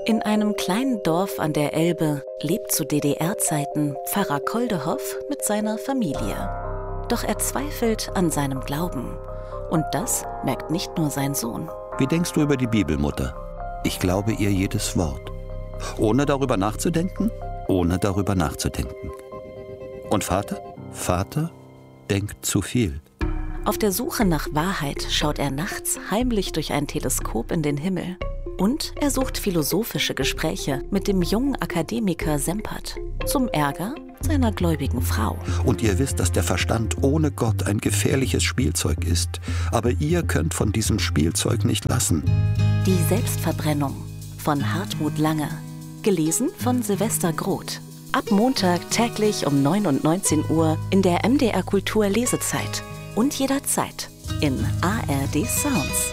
In einem kleinen Dorf an der Elbe lebt zu DDR-Zeiten Pfarrer Koldehoff mit seiner Familie. Doch er zweifelt an seinem Glauben. Und das merkt nicht nur sein Sohn. Wie denkst du über die Bibel, Mutter? Ich glaube ihr jedes Wort. Ohne darüber nachzudenken? Ohne darüber nachzudenken. Und Vater? Vater denkt zu viel. Auf der Suche nach Wahrheit schaut er nachts heimlich durch ein Teleskop in den Himmel. Und er sucht philosophische Gespräche mit dem jungen Akademiker Sempert. Zum Ärger seiner gläubigen Frau. Und ihr wisst, dass der Verstand ohne Gott ein gefährliches Spielzeug ist. Aber ihr könnt von diesem Spielzeug nicht lassen. Die Selbstverbrennung von Hartmut Lange. Gelesen von Silvester Groth. Ab Montag täglich um 9 und 19 Uhr in der MDR Kultur Lesezeit. Und jederzeit in ARD Sounds.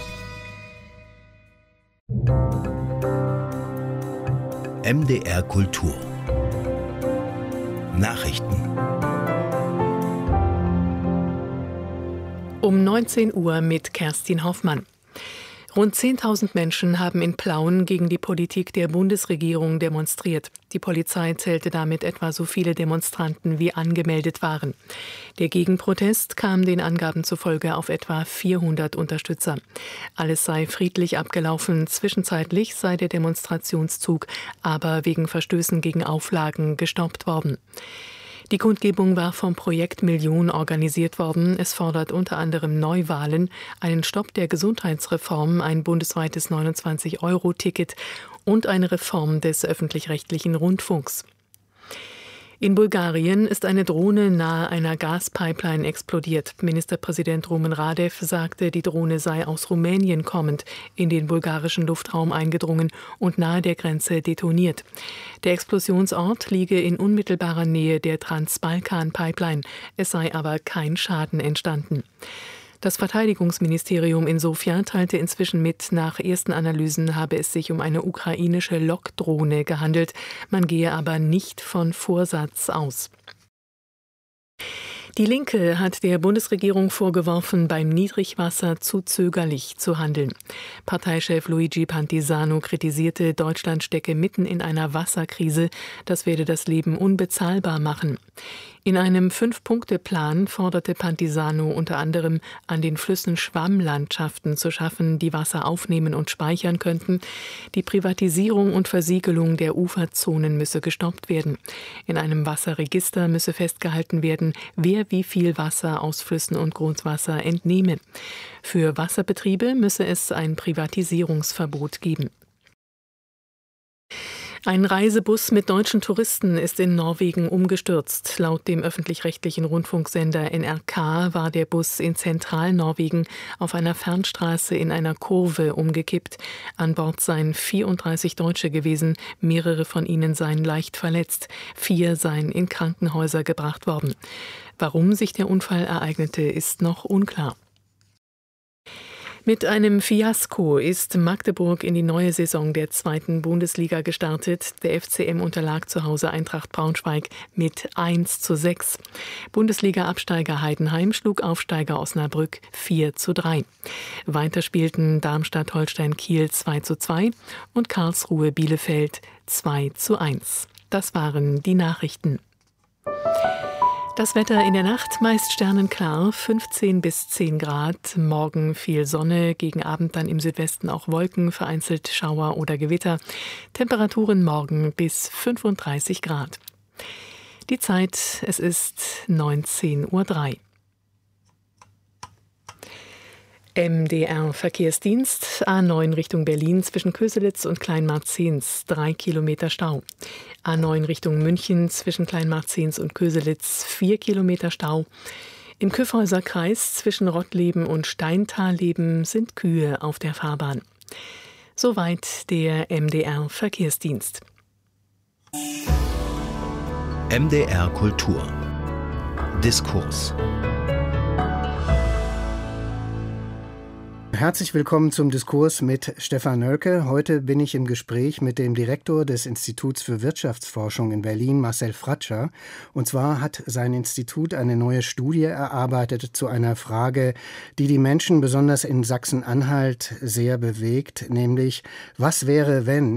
MDR Kultur Nachrichten. Um 19 Uhr mit Kerstin Hoffmann. Rund 10.000 Menschen haben in Plauen gegen die Politik der Bundesregierung demonstriert. Die Polizei zählte damit etwa so viele Demonstranten, wie angemeldet waren. Der Gegenprotest kam den Angaben zufolge auf etwa 400 Unterstützer. Alles sei friedlich abgelaufen. Zwischenzeitlich sei der Demonstrationszug aber wegen Verstößen gegen Auflagen gestoppt worden. Die Kundgebung war vom Projekt Million organisiert worden. Es fordert unter anderem Neuwahlen, einen Stopp der Gesundheitsreform, ein bundesweites 29-Euro-Ticket und eine Reform des öffentlich-rechtlichen Rundfunks. In Bulgarien ist eine Drohne nahe einer Gaspipeline explodiert. Ministerpräsident Rumen Radev sagte, die Drohne sei aus Rumänien kommend in den bulgarischen Luftraum eingedrungen und nahe der Grenze detoniert. Der Explosionsort liege in unmittelbarer Nähe der Transbalkan-Pipeline. Es sei aber kein Schaden entstanden. Das Verteidigungsministerium in Sofia teilte inzwischen mit, nach ersten Analysen habe es sich um eine ukrainische Lockdrohne gehandelt. Man gehe aber nicht von Vorsatz aus. Die Linke hat der Bundesregierung vorgeworfen, beim Niedrigwasser zu zögerlich zu handeln. Parteichef Luigi Pantisano kritisierte, Deutschland stecke mitten in einer Wasserkrise. Das werde das Leben unbezahlbar machen. In einem 5-Punkte-Plan forderte Pantisano unter anderem, an den Flüssen Schwammlandschaften zu schaffen, die Wasser aufnehmen und speichern könnten. Die Privatisierung und Versiegelung der Uferzonen müsse gestoppt werden. In einem Wasserregister müsse festgehalten werden, wer wie viel Wasser aus Flüssen und Grundwasser entnehme. Für Wasserbetriebe müsse es ein Privatisierungsverbot geben. Ein Reisebus mit deutschen Touristen ist in Norwegen umgestürzt. Laut dem öffentlich-rechtlichen Rundfunksender NRK war der Bus in Zentralnorwegen auf einer Fernstraße in einer Kurve umgekippt. An Bord seien 34 Deutsche gewesen, mehrere von ihnen seien leicht verletzt. 4 seien in Krankenhäuser gebracht worden. Warum sich der Unfall ereignete, ist noch unklar. Mit einem Fiasko ist Magdeburg in die neue Saison der 2. Bundesliga gestartet. Der FCM unterlag zu Hause Eintracht Braunschweig mit 1:6. Bundesliga-Absteiger Heidenheim schlug Aufsteiger Osnabrück 4:3. Weiter spielten Darmstadt-Holstein Kiel 2:2 und Karlsruhe Bielefeld 2:1. Das waren die Nachrichten. Das Wetter in der Nacht meist sternenklar, 15 bis 10 Grad. Morgen viel Sonne, gegen Abend dann im Südwesten auch Wolken, vereinzelt Schauer oder Gewitter. Temperaturen morgen bis 35 Grad. Die Zeit, es ist 19:03 Uhr. MDR Verkehrsdienst, A9 Richtung Berlin zwischen Köselitz und Kleinmarzens, 3 Kilometer Stau. A9 Richtung München zwischen Kleinmarzens und Köselitz, 4 Kilometer Stau. Im Kyffhäuser Kreis zwischen Rottleben und Steintalleben sind Kühe auf der Fahrbahn. Soweit der MDR Verkehrsdienst. MDR Kultur Diskurs. Herzlich willkommen zum Diskurs mit Stefan Nölke. Heute bin ich im Gespräch mit dem Direktor des Instituts für Wirtschaftsforschung in Berlin, Marcel Fratscher. Und zwar hat sein Institut eine neue Studie erarbeitet zu einer Frage, die die Menschen besonders in Sachsen-Anhalt sehr bewegt, nämlich was wäre, wenn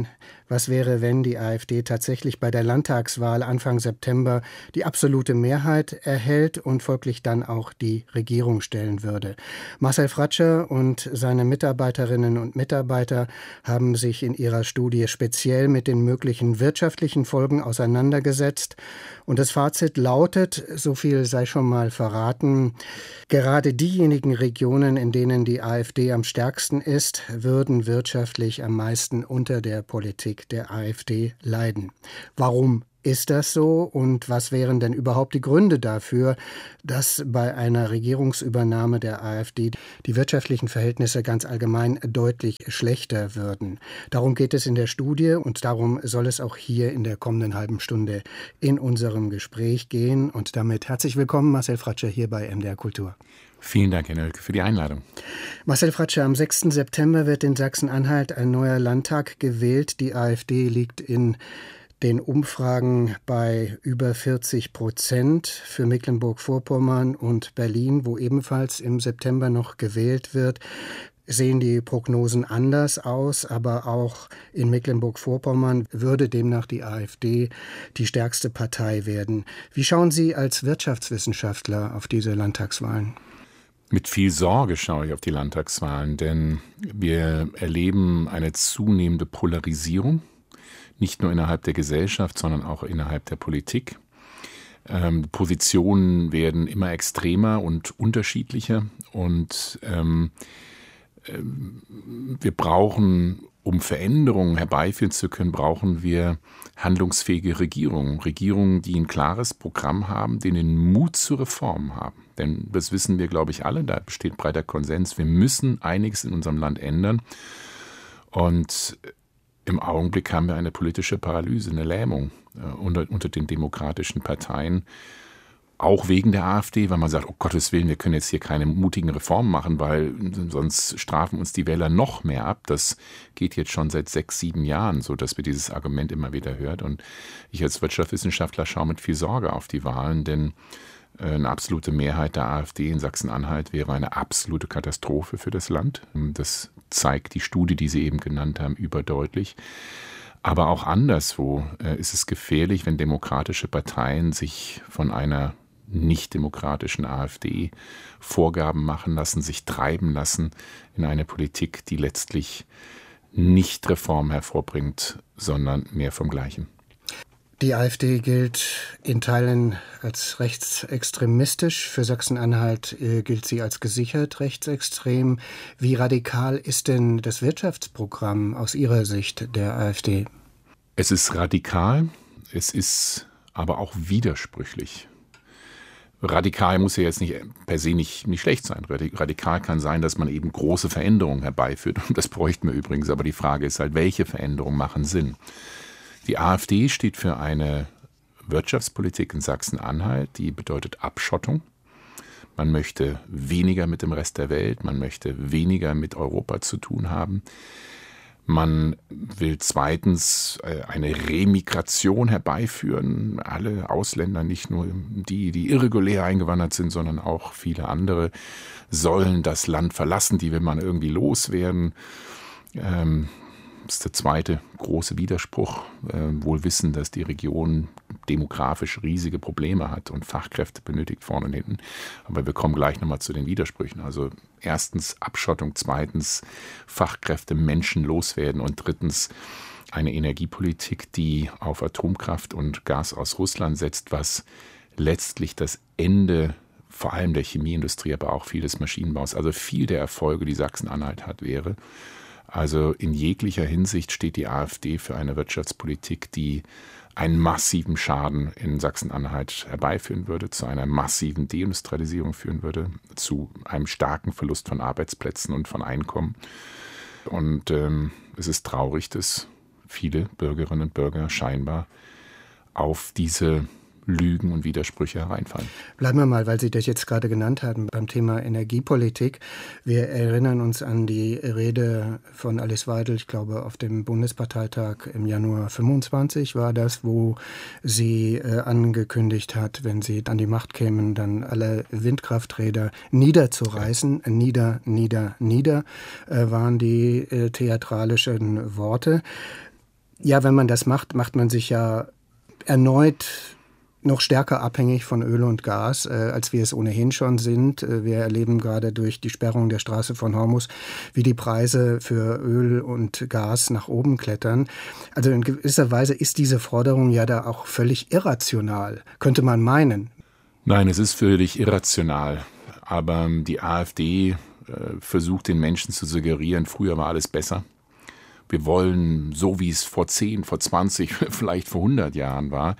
Was wäre, wenn die AfD tatsächlich bei der Landtagswahl Anfang September die absolute Mehrheit erhält und folglich dann auch die Regierung stellen würde? Marcel Fratscher und seine Mitarbeiterinnen und Mitarbeiter haben sich in ihrer Studie speziell mit den möglichen wirtschaftlichen Folgen auseinandergesetzt. Und das Fazit lautet, so viel sei schon mal verraten, gerade diejenigen Regionen, in denen die AfD am stärksten ist, würden wirtschaftlich am meisten unter der Politik der AfD leiden. Warum ist das so und was wären denn überhaupt die Gründe dafür, dass bei einer Regierungsübernahme der AfD die wirtschaftlichen Verhältnisse ganz allgemein deutlich schlechter würden? Darum geht es in der Studie und darum soll es auch hier in der kommenden halben Stunde in unserem Gespräch gehen. Und damit herzlich willkommen, Marcel Fratscher, hier bei MDR Kultur. Vielen Dank, Herr Nölke, für die Einladung. Marcel Fratscher, am 6. September wird in Sachsen-Anhalt ein neuer Landtag gewählt. Die AfD liegt in den Umfragen bei über 40%. Für Mecklenburg-Vorpommern und Berlin, wo ebenfalls im September noch gewählt wird, sehen die Prognosen anders aus, aber auch in Mecklenburg-Vorpommern würde demnach die AfD die stärkste Partei werden. Wie schauen Sie als Wirtschaftswissenschaftler auf diese Landtagswahlen? Mit viel Sorge schaue ich auf die Landtagswahlen, denn wir erleben eine zunehmende Polarisierung, nicht nur innerhalb der Gesellschaft, sondern auch innerhalb der Politik. Positionen werden immer extremer und unterschiedlicher und wir brauchen, um Veränderungen herbeiführen zu können, brauchen wir handlungsfähige Regierungen. Regierungen, die ein klares Programm haben, die den Mut zur Reform haben. Denn das wissen wir, glaube ich, alle, da besteht breiter Konsens. Wir müssen einiges in unserem Land ändern. Und im Augenblick haben wir eine politische Paralyse, eine Lähmung unter den demokratischen Parteien. Auch wegen der AfD, weil man sagt, um Gottes Willen, wir können jetzt hier keine mutigen Reformen machen, weil sonst strafen uns die Wähler noch mehr ab. Das geht jetzt schon seit 6, 7 Jahren so, dass wir dieses Argument immer wieder hören. Und ich als Wirtschaftswissenschaftler schaue mit viel Sorge auf die Wahlen, denn eine absolute Mehrheit der AfD in Sachsen-Anhalt wäre eine absolute Katastrophe für das Land. Das zeigt die Studie, die Sie eben genannt haben, überdeutlich. Aber auch anderswo ist es gefährlich, wenn demokratische Parteien sich von einer nicht-demokratischen AfD Vorgaben machen lassen, sich treiben lassen in eine Politik, die letztlich nicht Reform hervorbringt, sondern mehr vom Gleichen. Die AfD gilt in Teilen als rechtsextremistisch. Für Sachsen-Anhalt gilt sie als gesichert rechtsextrem. Wie radikal ist denn das Wirtschaftsprogramm aus Ihrer Sicht der AfD? Es ist radikal, es ist aber auch widersprüchlich. Radikal muss ja jetzt nicht per se nicht schlecht sein. Radikal kann sein, dass man eben große Veränderungen herbeiführt. Und das bräuchten wir übrigens. Aber die Frage ist halt, welche Veränderungen machen Sinn? Die AfD steht für eine Wirtschaftspolitik in Sachsen-Anhalt, die bedeutet Abschottung. Man möchte weniger mit dem Rest der Welt, man möchte weniger mit Europa zu tun haben. Man will zweitens eine Remigration herbeiführen. Alle Ausländer, nicht nur die irregulär eingewandert sind, sondern auch viele andere, sollen das Land verlassen. Die will man irgendwie loswerden. Das ist der zweite große Widerspruch, wohl wissen, dass die Region demografisch riesige Probleme hat und Fachkräfte benötigt vorne und hinten. Aber wir kommen gleich nochmal zu den Widersprüchen. Also erstens Abschottung, zweitens Fachkräfte, Menschen loswerden und drittens eine Energiepolitik, die auf Atomkraft und Gas aus Russland setzt, was letztlich das Ende vor allem der Chemieindustrie, aber auch viel des Maschinenbaus, also viel der Erfolge, die Sachsen-Anhalt hat, wäre. Also in jeglicher Hinsicht steht die AfD für eine Wirtschaftspolitik, die einen massiven Schaden in Sachsen-Anhalt herbeiführen würde, zu einer massiven Deindustrialisierung führen würde, zu einem starken Verlust von Arbeitsplätzen und von Einkommen. Und es ist traurig, dass viele Bürgerinnen und Bürger scheinbar auf diese Lügen und Widersprüche hereinfallen. Bleiben wir mal, weil Sie das jetzt gerade genannt haben, beim Thema Energiepolitik. Wir erinnern uns an die Rede von Alice Weidel, ich glaube auf dem Bundesparteitag im Januar 25 war das, wo sie angekündigt hat, wenn sie an die Macht kämen, dann alle Windkrafträder niederzureißen. Nieder, waren die theatralischen Worte. Ja, wenn man das macht, macht man sich ja erneut noch stärker abhängig von Öl und Gas, als wir es ohnehin schon sind. Wir erleben gerade durch die Sperrung der Straße von Hormuz, wie die Preise für Öl und Gas nach oben klettern. Also in gewisser Weise ist diese Forderung ja da auch völlig irrational, könnte man meinen. Nein, es ist völlig irrational. Aber die AfD versucht den Menschen zu suggerieren, früher war alles besser. Wir wollen, so wie es vor 10, vor 20, vielleicht vor 100 Jahren war.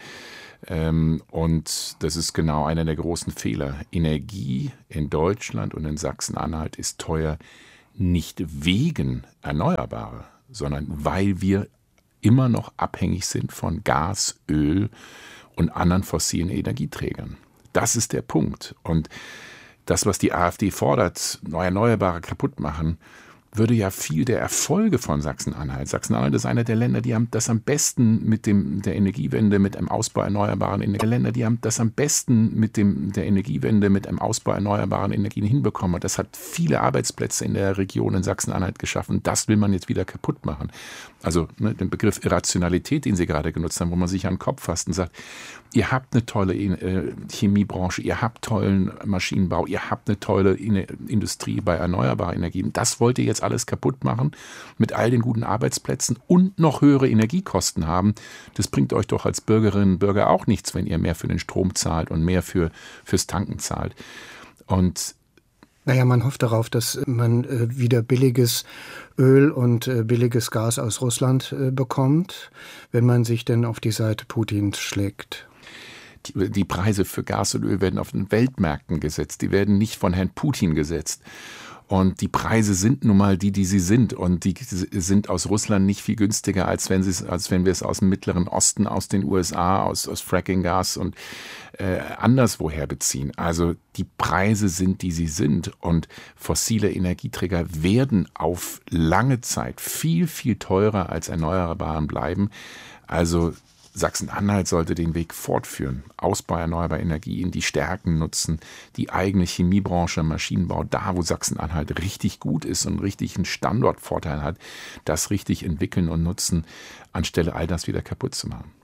Und das ist genau einer der großen Fehler. Energie in Deutschland und in Sachsen-Anhalt ist teuer, nicht wegen Erneuerbare, sondern weil wir immer noch abhängig sind von Gas, Öl und anderen fossilen Energieträgern. Das ist der Punkt. Und das, was die AfD fordert, Erneuerbare kaputt machen, würde ja viel der Erfolge von Sachsen-Anhalt. Sachsen-Anhalt ist einer der Länder, die haben das am besten mit der Energiewende, mit einem Ausbau erneuerbaren Energien. Länder, die haben das am besten mit der Energiewende, mit einem Ausbau erneuerbaren Energien hinbekommen. Und das hat viele Arbeitsplätze in der Region in Sachsen-Anhalt geschaffen. Das will man jetzt wieder kaputt machen. Also den Begriff Irrationalität, den Sie gerade genutzt haben, wo man sich an den Kopf fasst und sagt, ihr habt eine tolle Chemiebranche, ihr habt tollen Maschinenbau, ihr habt eine tolle Industrie bei erneuerbaren Energien. Das wollt ihr jetzt alles kaputt machen, mit all den guten Arbeitsplätzen und noch höhere Energiekosten haben. Das bringt euch doch als Bürgerinnen und Bürger auch nichts, wenn ihr mehr für den Strom zahlt und mehr fürs Tanken zahlt. Und naja, man hofft darauf, dass man wieder billiges Öl und billiges Gas aus Russland bekommt, wenn man sich denn auf die Seite Putins schlägt. Die Preise für Gas und Öl werden auf den Weltmärkten gesetzt. Die werden nicht von Herrn Putin gesetzt. Und die Preise sind nun mal die sie sind. Und die sind aus Russland nicht viel günstiger, als wenn wir es aus dem Mittleren Osten, aus den USA, aus Fracking-Gas und anderswoher beziehen. Also die Preise sind, die sie sind. Und fossile Energieträger werden auf lange Zeit viel, viel teurer als Erneuerbaren bleiben. Also Sachsen-Anhalt sollte den Weg fortführen. Ausbau erneuerbarer Energien, die Stärken nutzen, die eigene Chemiebranche, Maschinenbau, da wo Sachsen-Anhalt richtig gut ist und richtig einen Standortvorteil hat, das richtig entwickeln und nutzen, anstelle all das wieder kaputt zu machen.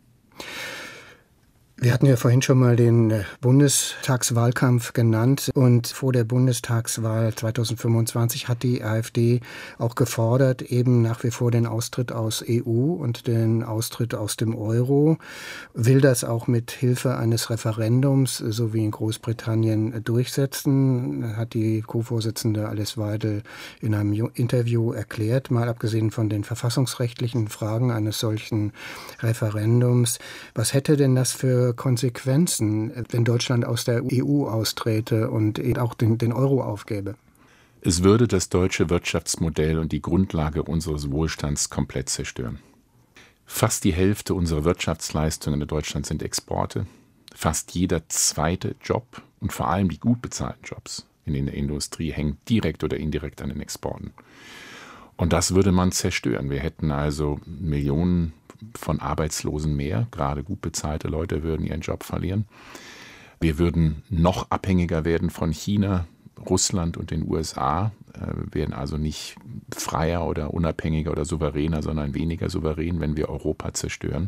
Wir hatten ja vorhin schon mal den Bundestagswahlkampf genannt und vor der Bundestagswahl 2025 hat die AfD auch gefordert, eben nach wie vor den Austritt aus EU und den Austritt aus dem Euro, will das auch mit Hilfe eines Referendums, so wie in Großbritannien, durchsetzen, hat die Co-Vorsitzende Alice Weidel in einem Interview erklärt, mal abgesehen von den verfassungsrechtlichen Fragen eines solchen Referendums. Was hätte denn das für Konsequenzen, wenn Deutschland aus der EU austräte und auch den Euro aufgäbe? Es würde das deutsche Wirtschaftsmodell und die Grundlage unseres Wohlstands komplett zerstören. Fast die Hälfte unserer Wirtschaftsleistungen in Deutschland sind Exporte. Fast jeder zweite Job und vor allem die gut bezahlten Jobs in der Industrie hängen direkt oder indirekt an den Exporten. Und das würde man zerstören. Wir hätten also Millionen von Arbeitslosen mehr, gerade gut bezahlte Leute würden ihren Job verlieren. Wir würden noch abhängiger werden von China, Russland und den USA, werden also nicht freier oder unabhängiger oder souveräner, sondern weniger souverän, wenn wir Europa zerstören.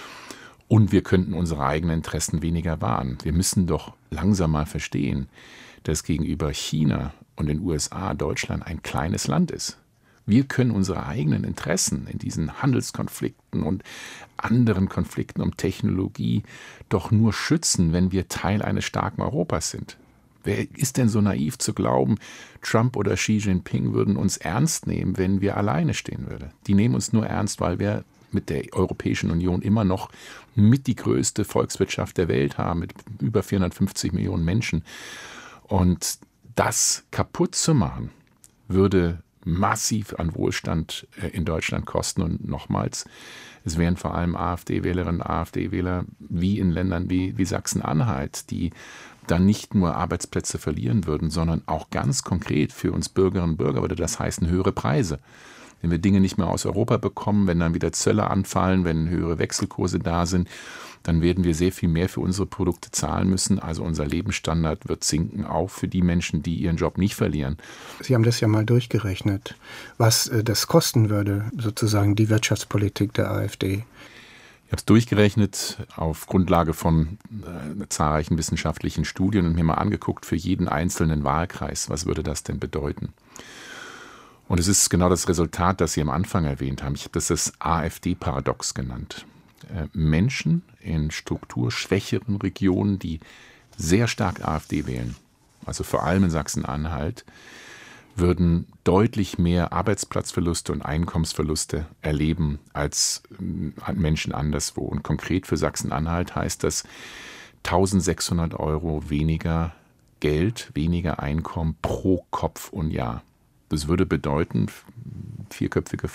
Und wir könnten unsere eigenen Interessen weniger wahren. Wir müssen doch langsam mal verstehen, dass gegenüber China und den USA Deutschland ein kleines Land ist. Wir können unsere eigenen Interessen in diesen Handelskonflikten und anderen Konflikten um Technologie doch nur schützen, wenn wir Teil eines starken Europas sind. Wer ist denn so naiv zu glauben, Trump oder Xi Jinping würden uns ernst nehmen, wenn wir alleine stehen würden? Die nehmen uns nur ernst, weil wir mit der Europäischen Union immer noch mit die größte Volkswirtschaft der Welt haben, mit über 450 Millionen Menschen. Und das kaputt zu machen, würde massiv an Wohlstand in Deutschland kosten. Und nochmals, es wären vor allem AfD-Wählerinnen und AfD-Wähler wie in Ländern wie Sachsen-Anhalt, die dann nicht nur Arbeitsplätze verlieren würden, sondern auch ganz konkret für uns Bürgerinnen und Bürger würde das heißen höhere Preise. Wenn wir Dinge nicht mehr aus Europa bekommen, wenn dann wieder Zölle anfallen, wenn höhere Wechselkurse da sind, dann werden wir sehr viel mehr für unsere Produkte zahlen müssen. Also unser Lebensstandard wird sinken, auch für die Menschen, die ihren Job nicht verlieren. Sie haben das ja mal durchgerechnet, was das kosten würde, sozusagen die Wirtschaftspolitik der AfD. Ich habe es durchgerechnet auf Grundlage von zahlreichen wissenschaftlichen Studien und mir mal angeguckt, für jeden einzelnen Wahlkreis, was würde das denn bedeuten? Und es ist genau das Resultat, das Sie am Anfang erwähnt haben. Ich habe das AfD-Paradox genannt. Menschen in strukturschwächeren Regionen, die sehr stark AfD wählen, also vor allem in Sachsen-Anhalt, würden deutlich mehr Arbeitsplatzverluste und Einkommensverluste erleben als Menschen anderswo. Und konkret für Sachsen-Anhalt heißt das 1.600 € weniger Geld, weniger Einkommen pro Kopf und Jahr. Das würde bedeuten, vierköpfige